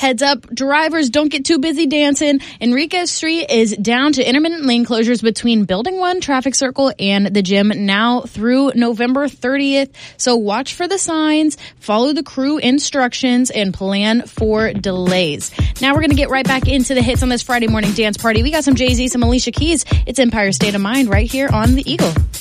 Heads up, drivers, don't get too busy dancing. Enriquez Street is down to intermittent lane closures between Building 1 traffic circle and the gym now through November 30th. So watch for the signs, follow the crew instructions, and plan for delays. Now we're going to get right back into the hits on this Friday morning dance party. We got some Jay-Z, some Alicia Keys. It's Empire State of Mind right here on The Eagle.